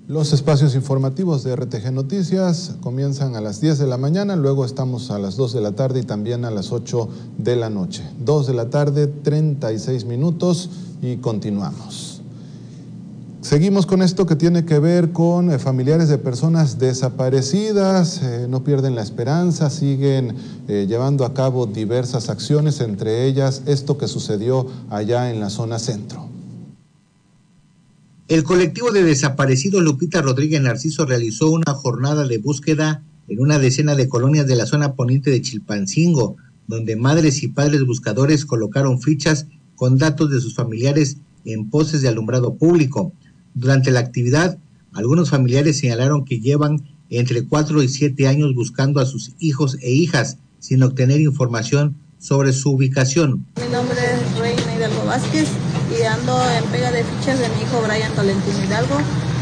Los espacios informativos de RTG Noticias comienzan a las 10 de la mañana, luego estamos a las 2 de la tarde y también a las 8 de la noche. 2 de la tarde, 36 minutos y continuamos. Seguimos con esto que tiene que ver con familiares de personas desaparecidas, no pierden la esperanza, siguen llevando a cabo diversas acciones, entre ellas esto que sucedió allá en la zona centro. El colectivo de desaparecidos Lupita Rodríguez Narciso realizó una jornada de búsqueda en una decena de colonias de la zona poniente de Chilpancingo, donde madres y padres buscadores colocaron fichas con datos de sus familiares en postes de alumbrado público. Durante la actividad, algunos familiares señalaron que llevan entre 4 y 7 años buscando a sus hijos e hijas sin obtener información sobre su ubicación. Mi nombre es Reina Hidalgo Vázquez y ando en pega de fichas de mi hijo Brian Tolentino Hidalgo,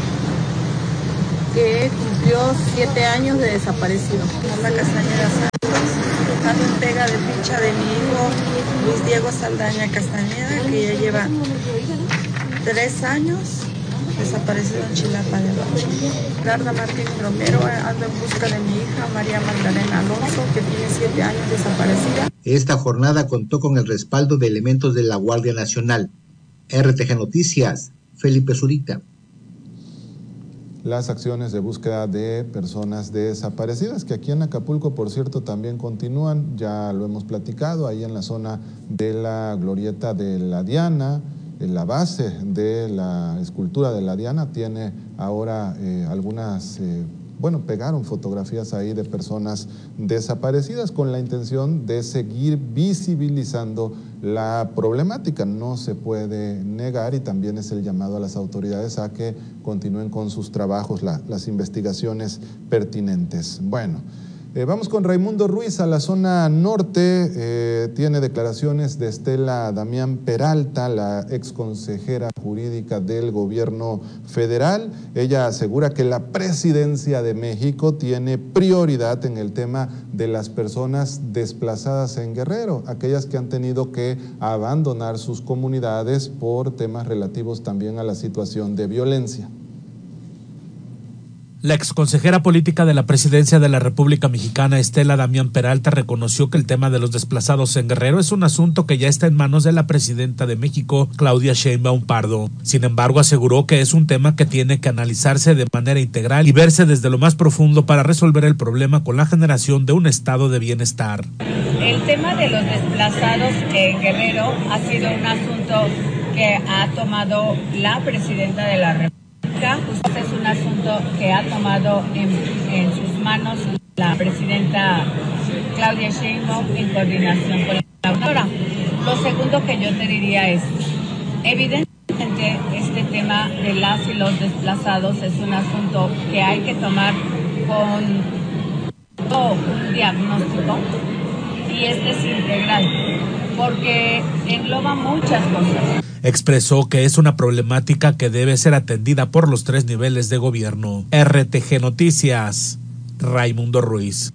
que cumplió 7 años de desaparecido. Alma Castañeda Santos, ando en pega de ficha de mi hijo Luis Diego Saldaña Castañeda, que ya lleva 3 años desaparecido en Chilapa de Bache. Garda Martín Romero, ando en busca de mi hija María Magdalena Alonso, que tiene 7 años desaparecida. Esta jornada contó con el respaldo de elementos de la Guardia Nacional. RTG Noticias, Felipe Zurita. Las acciones de búsqueda de personas desaparecidas, que aquí en Acapulco, por cierto, también continúan, ya lo hemos platicado, ahí en la zona de la glorieta de la Diana, en la base de la escultura de la Diana tiene ahora algunas... pegaron fotografías ahí de personas desaparecidas con la intención de seguir visibilizando la problemática. No se puede negar y también es el llamado a las autoridades a que continúen con sus trabajos, las investigaciones pertinentes. Bueno, vamos con Raimundo Ruiz a la zona norte. Tiene declaraciones de Estela Damián Peralta, la exconsejera jurídica del gobierno federal. Ella asegura que la presidencia de México tiene prioridad en el tema de las personas desplazadas en Guerrero, aquellas que han tenido que abandonar sus comunidades por temas relativos también a la situación de violencia. La exconsejera política de la Presidencia de la República Mexicana, Estela Damián Peralta, reconoció que el tema de los desplazados en Guerrero es un asunto que ya está en manos de la presidenta de México, Claudia Sheinbaum Pardo. Sin embargo, aseguró que es un tema que tiene que analizarse de manera integral y verse desde lo más profundo para resolver el problema con la generación de un estado de bienestar. El tema de los desplazados en Guerrero ha sido un asunto que ha tomado la presidenta de la República. Es un asunto que ha tomado en sus manos la presidenta Claudia Sheinbaum en coordinación con la gobernadora. Lo segundo que yo te diría es, evidentemente este tema de las y los desplazados es un asunto que hay que tomar con un diagnóstico y este es integral porque engloba muchas cosas. Expresó que es una problemática que debe ser atendida por los 3 niveles de gobierno. RTG Noticias, Raimundo Ruiz.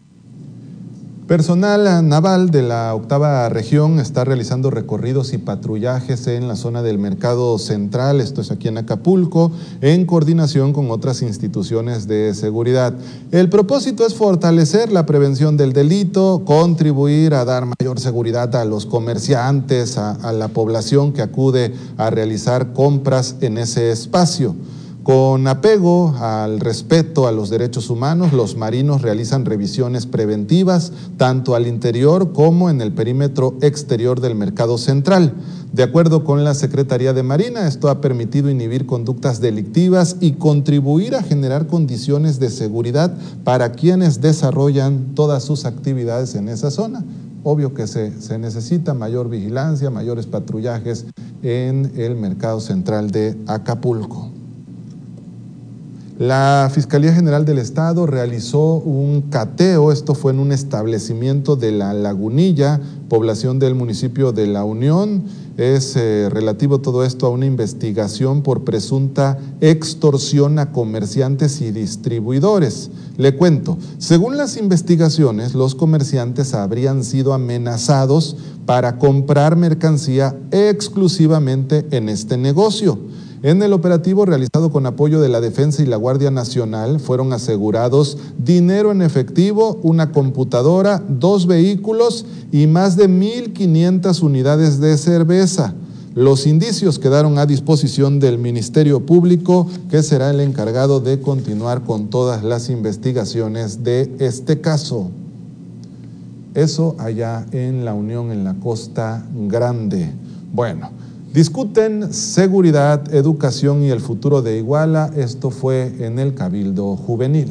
Personal naval de la 8ª región está realizando recorridos y patrullajes en la zona del Mercado Central, esto es aquí en Acapulco, en coordinación con otras instituciones de seguridad. El propósito es fortalecer la prevención del delito, contribuir a dar mayor seguridad a los comerciantes, a la población que acude a realizar compras en ese espacio. Con apego al respeto a los derechos humanos, los marinos realizan revisiones preventivas tanto al interior como en el perímetro exterior del Mercado Central. De acuerdo con la Secretaría de Marina, esto ha permitido inhibir conductas delictivas y contribuir a generar condiciones de seguridad para quienes desarrollan todas sus actividades en esa zona. Obvio que se necesita mayor vigilancia, mayores patrullajes en el Mercado Central de Acapulco. La Fiscalía General del Estado realizó un cateo, esto fue en un establecimiento de La Lagunilla, población del municipio de La Unión. Es relativo todo esto a una investigación por presunta extorsión a comerciantes y distribuidores. Le cuento, según las investigaciones, los comerciantes habrían sido amenazados para comprar mercancía exclusivamente en este negocio. En el operativo realizado con apoyo de la Defensa y la Guardia Nacional fueron asegurados dinero en efectivo, una computadora, 2 vehículos y más de 1,500 unidades de cerveza. Los indicios quedaron a disposición del Ministerio Público, que será el encargado de continuar con todas las investigaciones de este caso. Eso allá en La Unión, en la Costa Grande. Bueno, discuten seguridad, educación y el futuro de Iguala. Esto fue en el Cabildo Juvenil.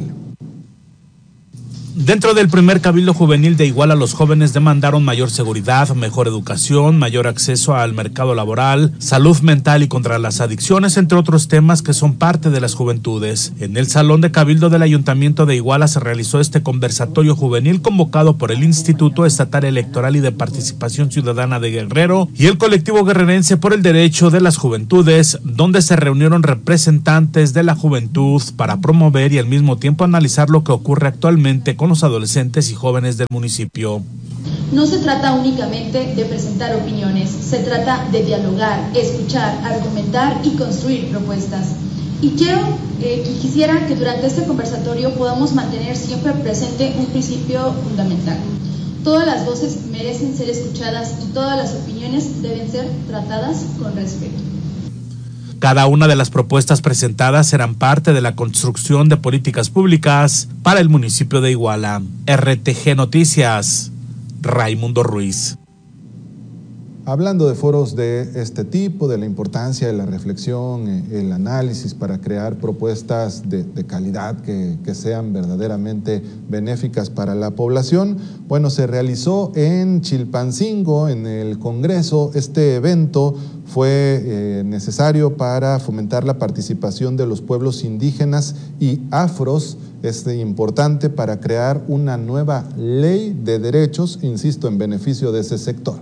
Dentro del primer Cabildo Juvenil de Iguala, los jóvenes demandaron mayor seguridad, mejor educación, mayor acceso al mercado laboral, salud mental y contra las adicciones, entre otros temas que son parte de las juventudes. En el Salón de Cabildo del Ayuntamiento de Iguala se realizó este conversatorio juvenil convocado por el Instituto Estatal Electoral y de Participación Ciudadana de Guerrero y el colectivo guerrerense por el derecho de las juventudes, donde se reunieron representantes de la juventud para promover y al mismo tiempo analizar lo que ocurre actualmente con los adolescentes y jóvenes del municipio. No se trata únicamente de presentar opiniones, se trata de dialogar, escuchar, argumentar y construir propuestas. Y quisiera que durante este conversatorio podamos mantener siempre presente un principio fundamental. Todas las voces merecen ser escuchadas y todas las opiniones deben ser tratadas con respeto. Cada una de las propuestas presentadas serán parte de la construcción de políticas públicas para el municipio de Iguala. RTG Noticias, Raimundo Ruiz. Hablando de foros de este tipo, de la importancia de la reflexión, el análisis para crear propuestas de calidad que sean verdaderamente benéficas para la población, bueno, se realizó en Chilpancingo, en el Congreso. Este evento fue necesario para fomentar la participación de los pueblos indígenas y afros. Es importante para crear una nueva ley de derechos, insisto, en beneficio de ese sector.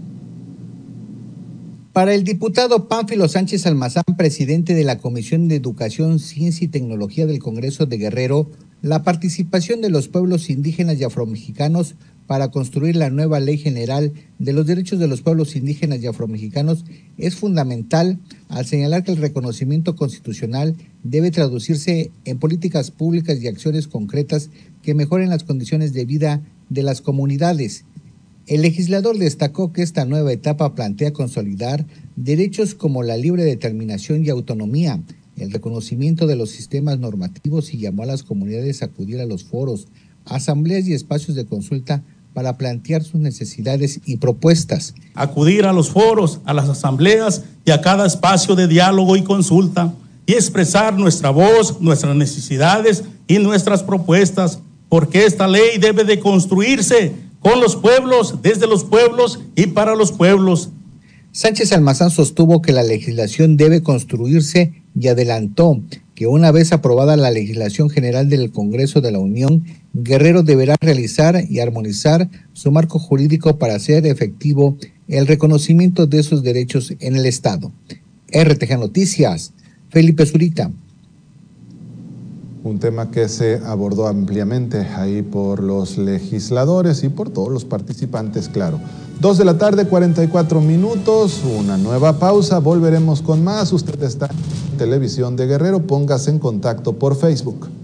Para el diputado Pánfilo Sánchez Almazán, presidente de la Comisión de Educación, Ciencia y Tecnología del Congreso de Guerrero, la participación de los pueblos indígenas y afromexicanos para construir la nueva Ley General de los Derechos de los Pueblos Indígenas y Afromexicanos es fundamental, al señalar que el reconocimiento constitucional debe traducirse en políticas públicas y acciones concretas que mejoren las condiciones de vida de las comunidades. El legislador destacó que esta nueva etapa plantea consolidar derechos como la libre determinación y autonomía, el reconocimiento de los sistemas normativos y llamó a las comunidades a acudir a los foros, asambleas y espacios de consulta para plantear sus necesidades y propuestas. Acudir a los foros, a las asambleas y a cada espacio de diálogo y consulta y expresar nuestra voz, nuestras necesidades y nuestras propuestas, porque esta ley debe de construirse con los pueblos, desde los pueblos y para los pueblos. Sánchez Almazán sostuvo que la legislación debe construirse y adelantó que una vez aprobada la legislación general del Congreso de la Unión, Guerrero deberá realizar y armonizar su marco jurídico para hacer efectivo el reconocimiento de esos derechos en el Estado. RTG Noticias, Felipe Zurita. Un tema que se abordó ampliamente ahí por los legisladores y por todos los participantes, claro. 2:44 p.m, una nueva pausa, volveremos con más. Usted está en Televisión de Guerrero, póngase en contacto por Facebook.